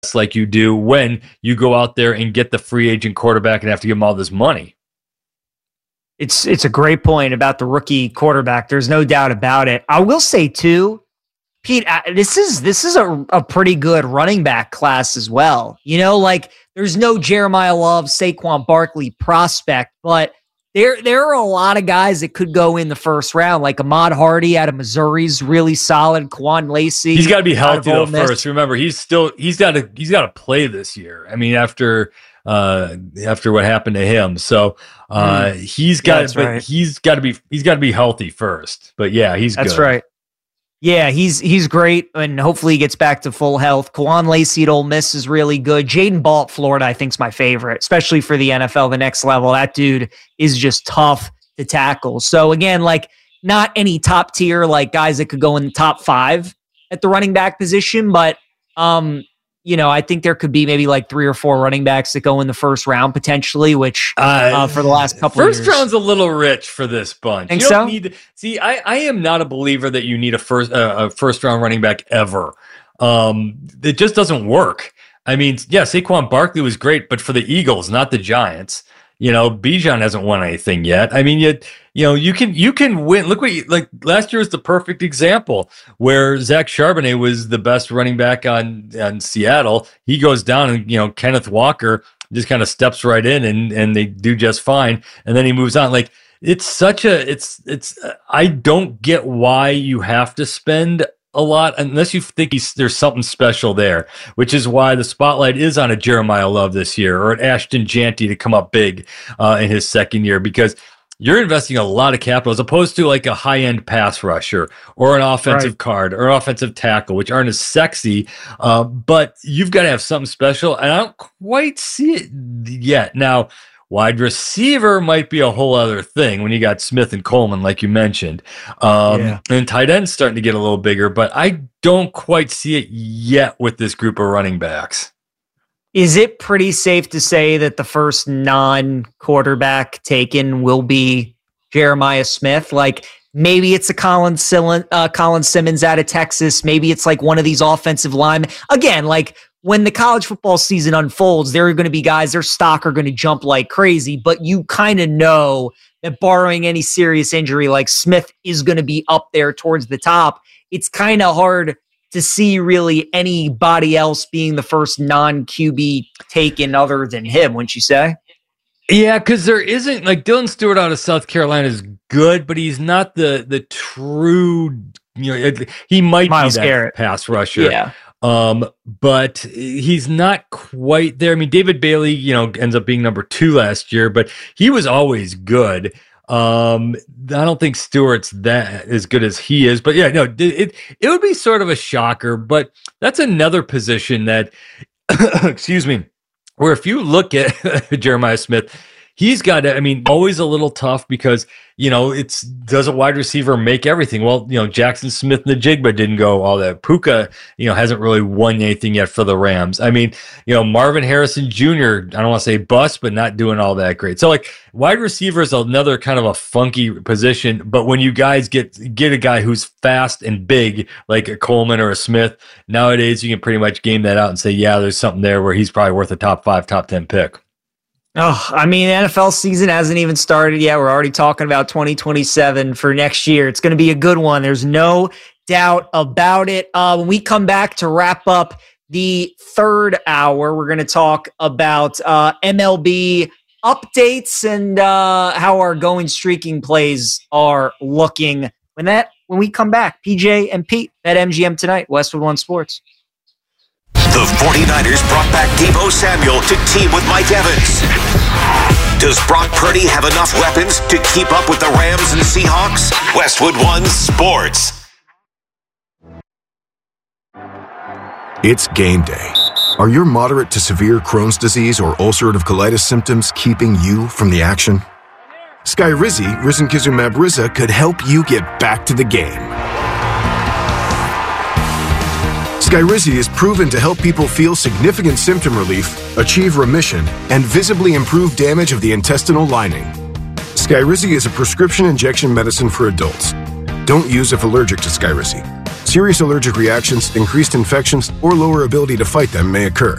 like you do when you go out there and get the free agent quarterback and have to give him all this money. It's a great point about the rookie quarterback. There's no doubt about it. I will say too, Pete, this is a pretty good running back class as well. You know, like there's no Jeremiah Love, Saquon Barkley prospect, but there are a lot of guys that could go in the first round, like Ahmad Hardy out of Missouri's really solid. Quan Lacey. He's got to be healthy though first. Remember, he's got to play this year. I mean, after what happened to him, so he's got to be healthy first. But yeah, he's that's good. Right. Yeah, he's great, and hopefully he gets back to full health. Quan Lacey at Ole Miss is really good. Jaden Ball at Florida, I think, is my favorite, especially for the NFL, the next level. That dude is just tough to tackle. So again, like not any top tier, like guys that could go in the top 5 at the running back position, but you know, I think there could be maybe like 3 or 4 running backs that go in the first round potentially, which for the last couple of years. First round's a little rich for this bunch. Think you don't so? need. See, I am not a believer that you need a first round running back ever. It just doesn't work. I mean, yeah, Saquon Barkley was great, but for the Eagles, not the Giants. You know, Bijan hasn't won anything yet. I mean, you can win. Look like last year was the perfect example where Zach Charbonnet was the best running back on Seattle. He goes down and, Kenneth Walker just kind of steps right in and they do just fine. And then he moves on. Like I don't get why you have to spend a lot unless you think there's something special there, which is why the spotlight is on a Jeremiah Love this year or an Ashton Janty to come up big in his second year, because you're investing a lot of capital as opposed to like a high-end pass rusher or an offensive guard or an offensive tackle, which aren't as sexy, but you've got to have something special, and I don't quite see it yet. Now, wide receiver might be a whole other thing when you got Smith and Coleman, like you mentioned. And tight end's starting to get a little bigger, but I don't quite see it yet with this group of running backs. Is it pretty safe to say that the first non-quarterback taken will be Jeremiah Smith? Like maybe it's a Colin Simmons out of Texas. Maybe it's like one of these offensive linemen. Again, like when the college football season unfolds, there are going to be guys, their stock are going to jump like crazy, but you kind of know that barring any serious injury, like Smith is going to be up there towards the top. It's kind of hard to see really anybody else being the first non-QB taken other than him, wouldn't you say? Yeah, because there isn't, like Dylan Stewart out of South Carolina is good, but he's not the true, he might Myles be that Garrett pass rusher. Yeah. But he's not quite there. I mean, David Bailey, ends up being number 2 last year, but he was always good. I don't think Stewart's that as good as he is, but yeah, no, it would be sort of a shocker, but that's another position that, excuse me, where if you look at Jeremiah Smith, he's got to, always a little tough because, does a wide receiver make everything? Well, Jackson Smith and the Jigba didn't go all that. Puka, hasn't really won anything yet for the Rams. Marvin Harrison Jr., I don't want to say bust, but not doing all that great. So like wide receiver is another kind of a funky position, but when you guys get a guy who's fast and big, like a Coleman or a Smith, nowadays you can pretty much game that out and say, yeah, there's something there where he's probably worth a top 5, top 10 pick. Oh, NFL season hasn't even started yet. We're already talking about 2027 for next year. It's going to be a good one. There's no doubt about it. When we come back to wrap up the third hour, we're going to talk about MLB updates and how our going streaking plays are looking. When we come back, PJ and Pete at MGM Tonight, Westwood One Sports. The 49ers brought back Deebo Samuel to team with Mike Evans. Does Brock Purdy have enough weapons to keep up with the Rams and Seahawks? Westwood One Sports. It's game day. Are your moderate to severe Crohn's disease or ulcerative colitis symptoms keeping you from the action? Skyrizi, risankizumab Riza, could help you get back to the game. Skyrizi is proven to help people feel significant symptom relief, achieve remission, and visibly improve damage of the intestinal lining. Skyrizi is a prescription injection medicine for adults. Don't use if allergic to Skyrizi. Serious allergic reactions, increased infections, or lower ability to fight them may occur.